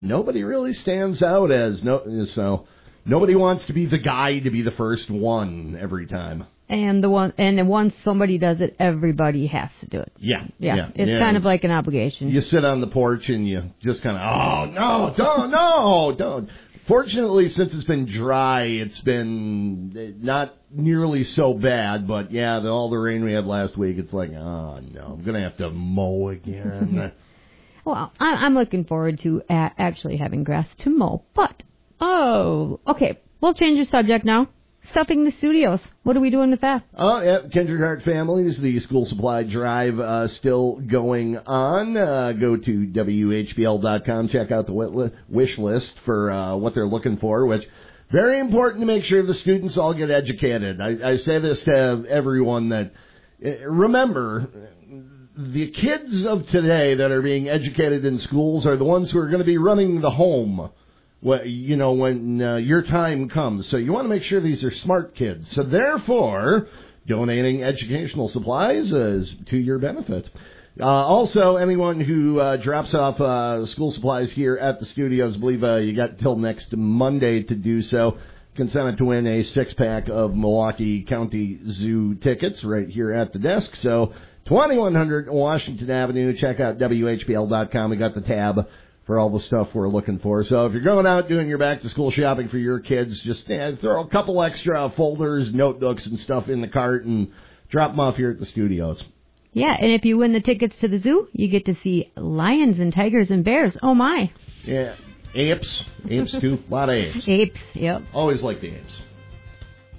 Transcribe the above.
nobody really stands out as so nobody wants to be the guy to be the first one every time. And once somebody does it, everybody has to do it. Yeah. It's kind of like an obligation. You sit on the porch and you just kind of, don't. Fortunately, since it's been dry, it's been not nearly so bad. But yeah, all the rain we had last week, it's like, oh no, I'm gonna have to mow again. Well, I'm looking forward to actually having grass to mow. But okay, we'll change the subject now. Stuffing the studios. What are we doing with that? Oh, yeah, Kendrick Hart Families, the school supply drive still going on. Go to WHBL.com, check out the wish list for what they're looking for, which very important to make sure the students all get educated. I say this to everyone that, remember, the kids of today that are being educated in schools are the ones who are going to be running the home. Well, when your time comes. So you want to make sure these are smart kids. So therefore, donating educational supplies is to your benefit. Also, anyone who drops off school supplies here at the studios, I believe you got till next Monday to do so. Can send it to win a 6-pack of Milwaukee County Zoo tickets right here at the desk. So 2100 Washington Avenue. Check out WHBL.com. We got the tab for all the stuff we're looking for. So if you're going out doing your back-to-school shopping for your kids, just throw a couple extra folders, notebooks, and stuff in the cart and drop them off here at the studios. Yeah, and if you win the tickets to the zoo, you get to see lions and tigers and bears. Oh, my. Yeah, apes too. A lot of apes. Apes, yep. Always like the apes.